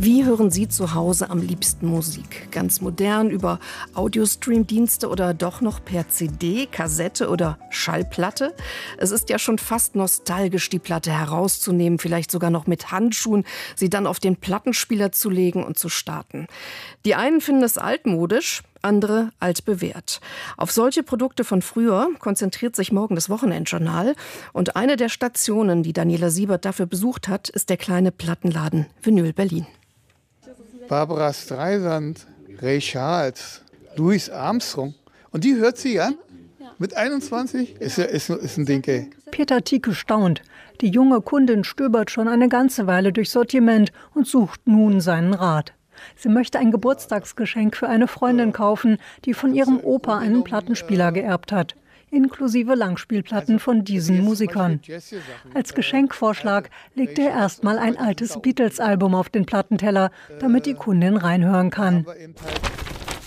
Wie hören Sie zu Hause am liebsten Musik? Ganz modern über Audiostream-Dienste oder doch noch per CD, Kassette oder Schallplatte? Es ist ja schon fast nostalgisch, die Platte herauszunehmen, vielleicht sogar noch mit Handschuhen, sie dann auf den Plattenspieler zu legen und zu starten. Die einen finden es altmodisch, andere altbewährt. Auf solche Produkte von früher konzentriert sich morgen das Wochenendjournal. Und eine der Stationen, die Daniela Siebert dafür besucht hat, ist der kleine Plattenladen Vinyl Berlin. Barbra Streisand, Ray Charles, Louis Armstrong. Und die hört sie an? Mit 21? Ist ein Ding, ey. Peter Tieke staunt. Die junge Kundin stöbert schon eine ganze Weile durch Sortiment und sucht nun seinen Rat. Sie möchte ein Geburtstagsgeschenk für eine Freundin kaufen, die von ihrem Opa einen Plattenspieler geerbt hat, inklusive Langspielplatten von diesen Musikern. Als Geschenkvorschlag legte er erstmal ein altes Beatles-Album auf den Plattenteller, damit die Kundin reinhören kann.